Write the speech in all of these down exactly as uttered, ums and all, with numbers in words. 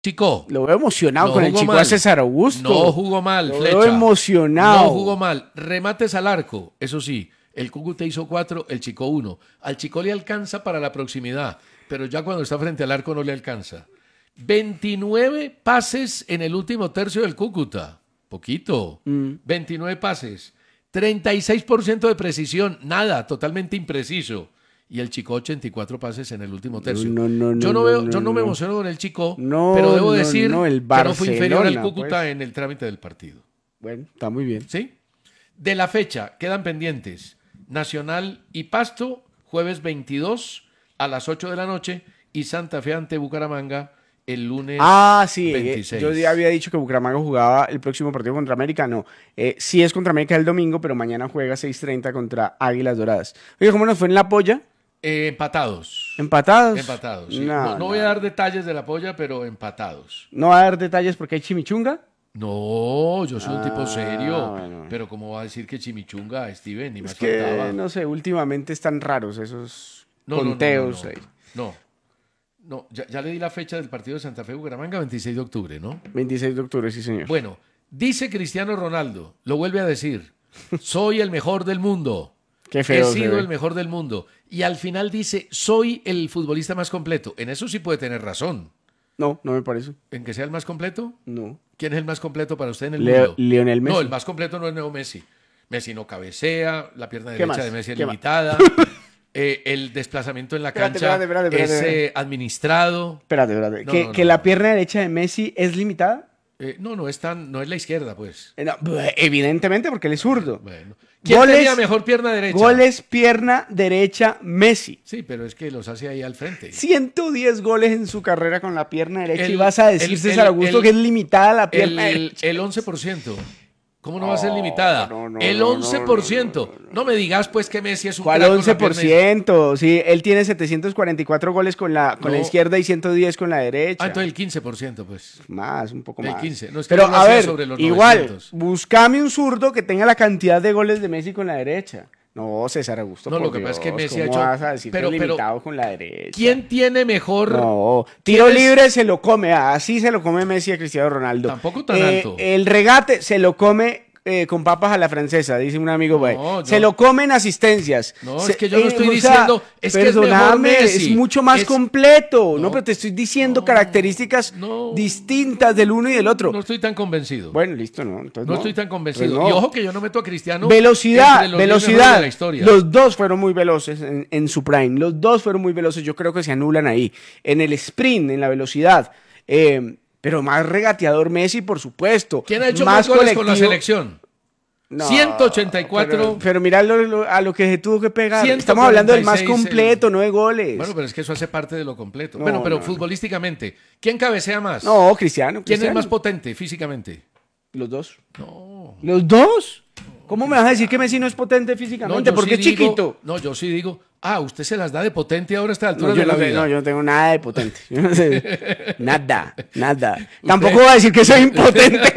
Chico. Lo veo emocionado No con el jugó chico mal. a César Augusto. No jugó mal, Lo Flecha. veo emocionado. No jugó mal. Remates al arco, eso sí. El Cúcuta hizo cuatro, el Chico uno. Al Chico le alcanza para la proximidad, pero ya cuando está frente al arco no le alcanza. veintinueve pases en el último tercio del Cúcuta. Poquito. Mm. veintinueve pases. treinta y seis por ciento de precisión. Nada, totalmente impreciso. Y el Chico ochenta y cuatro pases en el último tercio. No, no, no, yo no, no, veo, no, yo no, me no. emociono con el Chico, No, pero debo no, decir no, el que no fue inferior al Barcelona, Cúcuta pues. en el trámite del partido. Bueno, está muy bien. ¿Sí? De la fecha, quedan pendientes Nacional y Pasto, jueves veintidós a las ocho de la noche, y Santa Fe ante Bucaramanga el lunes Ah, sí. eh, veintiséis. Yo ya había dicho que Bucaramanga jugaba el próximo partido contra América. No. Eh, sí es contra América el domingo, pero mañana juega seis treinta contra Águilas Doradas. Oye, ¿cómo nos fue en la polla? Eh, empatados. ¿Empatados? Empatados, sí. No, No, no voy no. a dar detalles de la polla, pero empatados. ¿No va a dar detalles porque hay chimichunga? No, yo soy un tipo Ah, serio. bueno. Pero ¿cómo va a decir que chimichunga, Steven? Ni Es más que, faltaba. no sé, últimamente están raros esos No, no, no, conteos no, ahí. no, no. No, ya, ya le di la fecha del partido de Santa Fe Bucaramanga, veintiséis de octubre, ¿no? veintiséis de octubre, sí, señor. Bueno, dice Cristiano Ronaldo, lo vuelve a decir, soy el mejor del mundo. Qué feo He se sido ve. el mejor del mundo. Y al final dice, soy el futbolista más completo. En eso sí puede tener razón. No, no me parece. ¿En que sea el más completo? No. ¿Quién es el más completo para usted en el Leo- mundo? Lionel Messi. No, el más completo no es Neo Messi. Messi no cabecea, la pierna ¿Qué derecha más? de Messi es ¿Qué más? limitada, eh, el desplazamiento en la Espérate, cancha espérate, espérate, espérate, es espérate. eh, administrado. Espérate, espérate. No, ¿Que, no, que no, la no. pierna derecha de Messi es limitada? Eh, no, no es tan, no es la izquierda, pues. Eh, no, evidentemente, porque él es zurdo. Bueno. ¿Quién Goles- tenía mejor pierna derecha? Goles, pierna derecha, Messi. Sí, pero es que los hace ahí al frente. ciento diez goles en su carrera con la pierna derecha. El- y vas a decir, el- César el- Augusto, el- que es limitada la El, pierna el, derecha. el once por ciento. ¿Cómo no va a ser limitada? no, no, el no, no, once por ciento. No, me digas, pues, que Messi es un ¿Cuál crack con la once por pierna- ciento? Sí, él tiene setecientos cuarenta y cuatro goles con la, con la No. izquierda y ciento diez con la derecha. Ah, entonces el quince por ciento, pues. Más, un poco El más. quince. No, es que Pero no lo a hacía ver, sobre los igual, novecientos. buscame un zurdo que tenga la cantidad de goles de Messi con la derecha. No, César Augusto, No, por lo que pasa es que Dios, Messi ha ¿cómo hecho- vas a decir pero- que es pero- limitado con la derecha? ¿Quién tiene mejor? No, tiro ¿Quién es- libre se lo come, así se lo come Messi a Cristiano Ronaldo. Tampoco tan Eh, alto. El regate se lo come eh, con papas a la francesa, dice un amigo. güey. No, Se yo- lo comen asistencias. No, Se- es que yo no estoy o sea, diciendo, es que es mejor perdóname, Messi. es mucho más Es- completo. No, No. pero te estoy diciendo No, características no. distintas del uno y del otro. No estoy tan convencido. Bueno, listo, no. Entonces no, no, estoy tan convencido. Pues no. Y ojo que yo no meto a Cristiano. Velocidad, entre los diez mejores velocidad. de la historia. Los dos fueron muy veloces en, en su prime. Los dos fueron muy veloces. Yo creo que se anulan ahí. En el sprint, en la velocidad. Eh, pero más regateador Messi, por supuesto. ¿Quién ha hecho más, goles con la colectivo. selección? No, ciento ochenta y cuatro. Pero, pero mira lo- lo- a lo que se tuvo que pegar. ciento Estamos hablando del más cuarenta y seis, completo, el- no de goles. Bueno, pero es que eso hace parte de lo completo. No, bueno, pero no, no. futbolísticamente, ¿quién cabecea más? No, Cristiano. ¿Quién Cristiano. es más potente físicamente? Los dos. No. ¿Los dos? ¿Cómo me vas a decir que Messi no es potente físicamente? yo Porque sí es digo- chiquito. No, yo sí digo, ah, usted se las da de potente ahora a esta altura No, yo, de la no, te- vida. no, yo no tengo nada de potente. Yo no sé. Nada, nada. Tampoco voy a decir que soy impotente.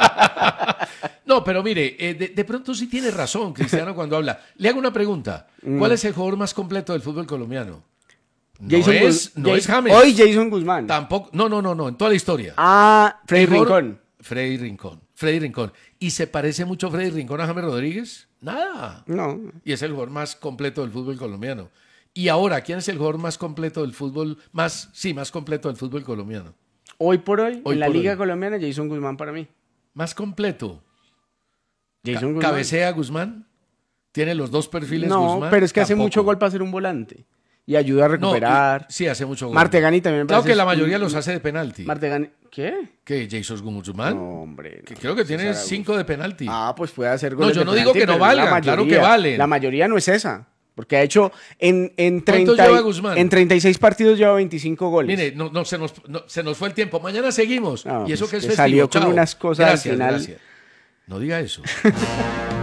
No, pero mire, eh, de, de pronto sí tiene razón Cristiano cuando habla. Le hago una pregunta. Mm. ¿Cuál es el jugador más completo del fútbol colombiano? No Jason es, Guz- no Jason- es James. Hoy Jason Guzmán. Tampoco. No, no, no, no. En toda la historia. Ah, Freddy Mejor- Rincón. Freddy Rincón. Freddy Rincón. ¿Y se parece mucho Freddy Rincón a James Rodríguez? Nada. No. Y es el jugador más completo del fútbol colombiano. Y ahora, ¿quién es el jugador más completo del fútbol? Más, sí, más completo del fútbol colombiano. Hoy por hoy, Hoy en la por Liga hoy. Colombiana, Jason Guzmán para mí. Más completo. Jason Ca- Guzmán. ¿Cabecea Guzmán? ¿Tiene los dos perfiles No, Guzmán? pero es que hace Tampoco. mucho gol para ser un volante. Y ayuda a No, recuperar. y- sí, hace mucho gol. Martegani también me Claro parece que la un- mayoría los hace de penalti. Martegani. ¿Qué? ¿Qué? ¿Jason Guzmán? No, hombre. Que no. creo que tiene César Augusto. cinco de penalti. Ah, pues puede hacer goles yo de no digo penalti, que no pero la valgan, claro que mayoría- valen. La mayoría no es esa. Porque ha hecho en, en, ¿Cuántos treinta y- lleva Guzmán? en treinta y seis partidos lleva veinticinco goles. Mire, no, no, se, nos, no, se nos fue el tiempo. Mañana seguimos. No, y eso pues que es que festivo. salió con Chao. unas cosas al Gracias, final. gracias. No diga eso.